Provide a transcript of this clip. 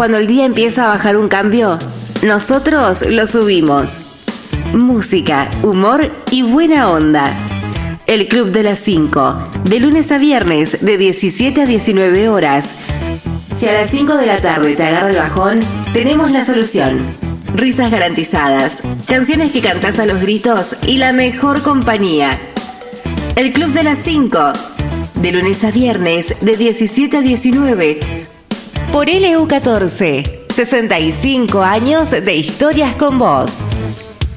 cuando el día empieza a bajar un cambio, nosotros lo subimos. Música, humor y buena onda. El Club de las 5, de lunes a viernes, de 17 a 19 horas. Si a las 5 de la tarde te agarra el bajón, tenemos la solución. Risas garantizadas, canciones que cantás a los gritos y la mejor compañía. El Club de las 5, de lunes a viernes, de 17 a 19, por LU14, 65 años de historias con vos.